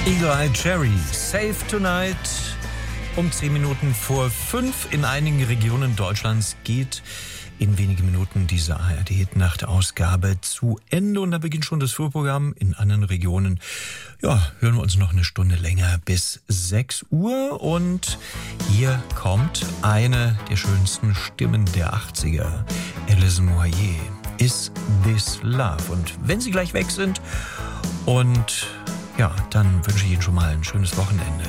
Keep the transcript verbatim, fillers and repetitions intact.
Eagle Eye Cherry, Save Tonight. Um zehn Minuten vor fünf in einigen Regionen Deutschlands geht in wenigen Minuten diese A R D-Nacht-Ausgabe zu Ende. Und da beginnt schon das Frühprogramm. In anderen Regionen, ja, hören wir uns noch eine Stunde länger bis sechs Uhr. Und hier kommt eine der schönsten Stimmen der achtziger. Alison Moyet, Is This Love? Und wenn Sie gleich weg sind und ja, dann wünsche ich Ihnen schon mal ein schönes Wochenende.